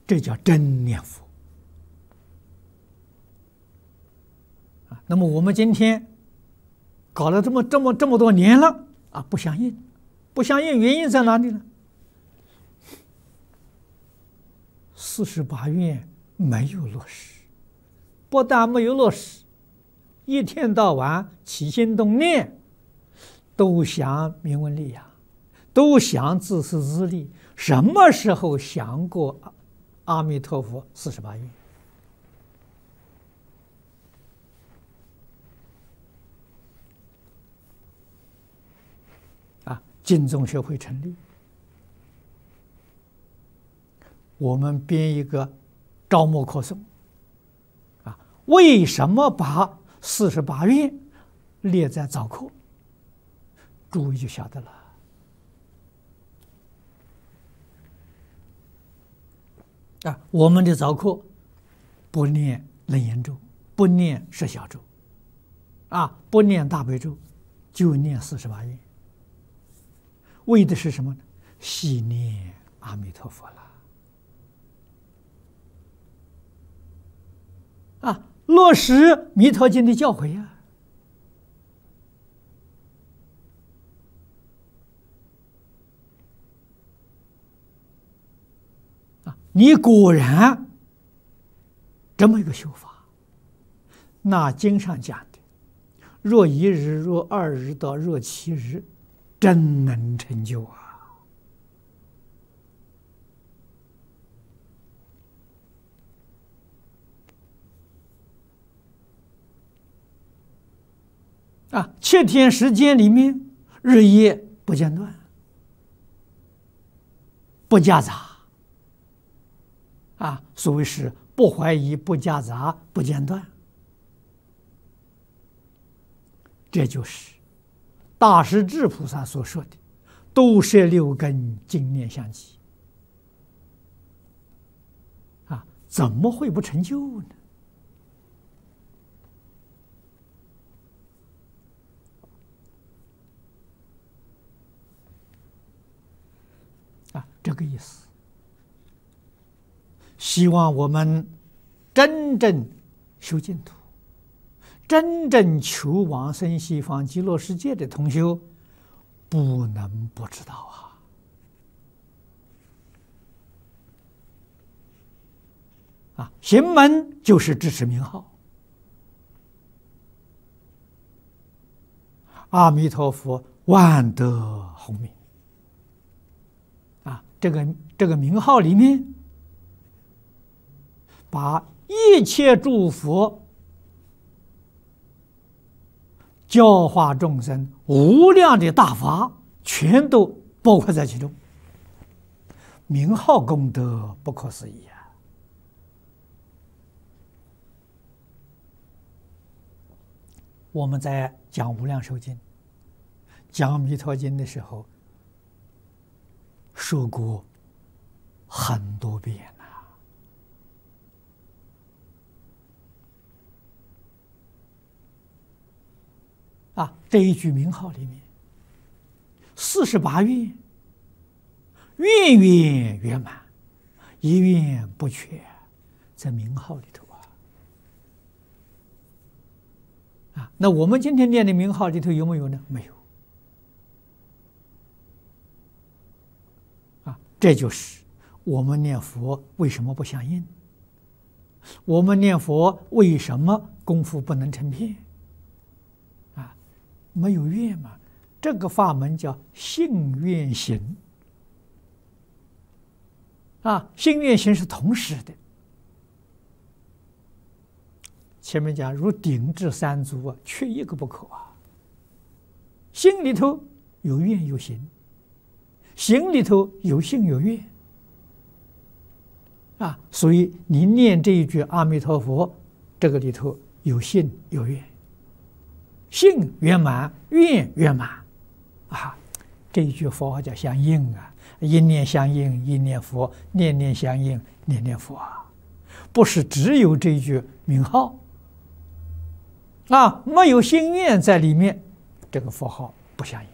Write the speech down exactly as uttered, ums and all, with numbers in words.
这叫真念佛啊。那么我们今天搞了这么这么这么多年了啊，不相应，不相应原因在哪里呢？四十八愿没有落实，不但没有落实，一天到晚起心动念都想名闻利养，都想自私自利，什么时候想过阿弥陀佛四十八愿？啊，净宗学会成立，我们编一个招募课诵啊，为什么把四十八愿列在早课？诸位就晓得了啊。我们的早课不念楞严咒，不念十小咒，啊，不念大悲咒，就念四十八愿，为的是什么呢？系念阿弥陀佛了。啊，落实弥陀经的教诲呀！啊，你果然这么一个修法，那经上讲的，若一日、若二日到若七日，真能成就啊！啊，七天时间里面，日夜不间断，不夹杂。啊，所谓是不怀疑、不夹杂、不间断，这就是大势至菩萨所说的“都摄六根，净念相继”。啊，怎么会不成就呢？啊，这个意思。希望我们真正修净土，真正求往生西方极乐世界的同修，不能不知道啊！啊，行门就是支持名号，阿弥陀佛，万德洪名。啊，这个这个名号里面，把一切诸佛教化众生无量的大法，全都包括在其中。名号功德不可思议啊！我们在讲《无量寿经》、讲《弥陀经》的时候，说过很多遍了。啊，这一句名号里面，四十八愿，愿愿圆满，一愿不缺，在名号里头啊。啊，那我们今天念的名号里头有没有呢？没有。啊，这就是我们念佛为什么不相应？我们念佛为什么功夫不能成片？没有愿嘛，这个法门叫信愿行啊，信愿行是同时的。前面讲如顶至三足啊，缺一个不可啊。心里头有愿有行，行里头有信有愿啊，所以你念这一句阿弥陀佛，这个里头有信有愿。信圆满，愿圆满，啊，这一句佛号叫相应啊，一念相应，一念佛，念念相应，念念佛啊，不是只有这一句名号啊，没有心愿在里面，这个佛号不相应。